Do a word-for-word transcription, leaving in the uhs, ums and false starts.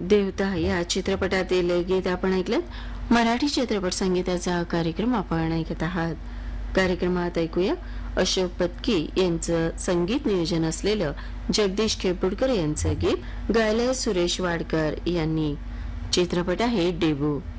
देवता या चित्रपटातील गीत आपण ऐकलं. मराठी चित्रपट संगीताचा कार्यक्रम आपण ऐकत आहात. कार्यक्रमात ऐकूया अशोक पत्की यांचं संगीत नियोजन असलेलं जगदीश खेपुडकर यांचं गीत गायलं सुरेश वाडकर यांनी. चित्रपट आहे डेबू.